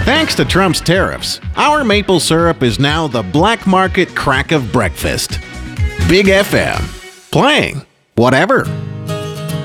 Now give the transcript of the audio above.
Thanks to Trump's tariffs, our maple syrup is now the black market crack of breakfast. Big FM. Playing whatever.